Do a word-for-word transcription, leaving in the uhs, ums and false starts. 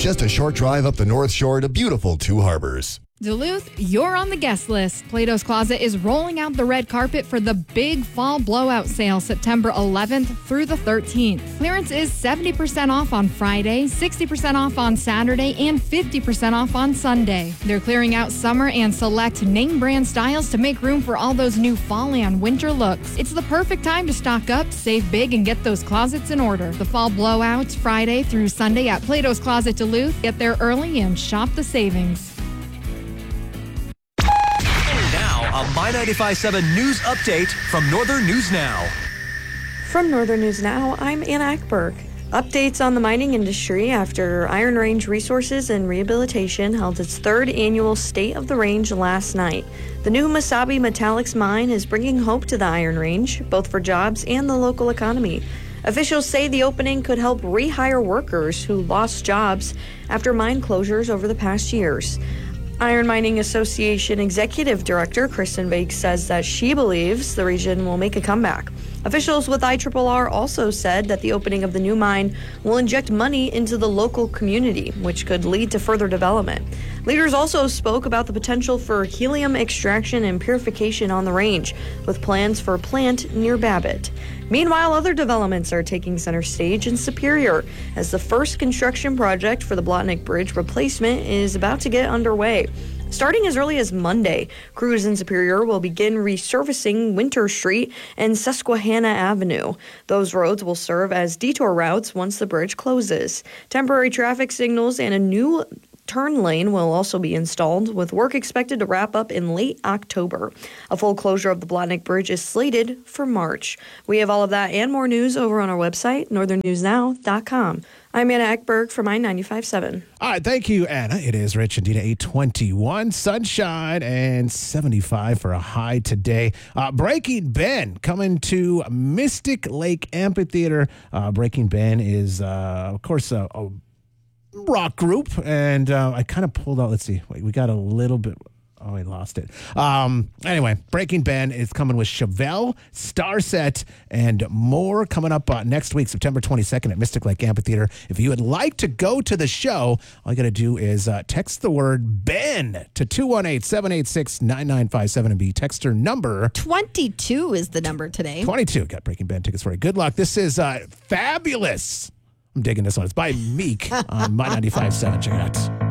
Just a short drive up the North Shore to beautiful Two Harbors. Duluth, you're on the guest list. Plato's Closet is rolling out the red carpet for the big fall blowout sale September eleventh through the thirteenth. Clearance is seventy percent off on Friday, sixty percent off on Saturday, and fifty percent off on Sunday. They're clearing out summer and select name brand styles to make room for all those new fall and winter looks. It's the perfect time to stock up, save big, and get those closets in order. The fall blowouts Friday through Sunday at Plato's Closet Duluth. Get there early and shop the savings. A My ninety-five point seven news update from Northern News Now. From Northern News Now, I'm Anna Eckberg. Updates on the mining industry after Iron Range Resources and Rehabilitation held its third annual State of the Range last night. The new Mesabi Metallics mine is bringing hope to the Iron Range, both for jobs and the local economy. Officials say the opening could help rehire workers who lost jobs after mine closures over the past years. Iron Mining Association Executive Director Kristen Bakes says that she believes the region will make a comeback. Officials with I R R R also said that the opening of the new mine will inject money into the local community, which could lead to further development. Leaders also spoke about the potential for helium extraction and purification on the range, with plans for a plant near Babbitt. Meanwhile, other developments are taking center stage in Superior, as the first construction project for the Blotnick Bridge replacement is about to get underway. Starting as early as Monday, crews in Superior will begin resurfacing Winter Street and Susquehanna Avenue. Those roads will serve as detour routes once the bridge closes. Temporary traffic signals and a new turn lane will also be installed, with work expected to wrap up in late October. A full closure of the Blotnick Bridge is slated for March. We have all of that and more news over on our website, northern news now dot com. I'm Anna Eckberg for My ninety-five point seven. All right, thank you, Anna. It is Rich and Dina, eight twenty-one, sunshine and seventy-five for a high today. Uh, Breaking Ben coming to Mystic Lake Amphitheater. Uh, Breaking Ben is, uh, of course, a, a rock group, and uh, I kind of pulled out, let's see, wait, we got a little bit, oh, I lost it. Um, anyway, Breaking Ben is coming with Chevelle, Starset, and more coming up uh, next week, September twenty-second at Mystic Lake Amphitheater. If you would like to go to the show, all you got to do is uh, text the word Ben to two one eight, seven eight six, nine nine five seven and be texter number twenty-two is the number today. twenty-two. Got Breaking Ben tickets for you. Good luck. This is uh, fabulous. I'm digging this one. It's by Meek on My ninety-five point seven. Check it out.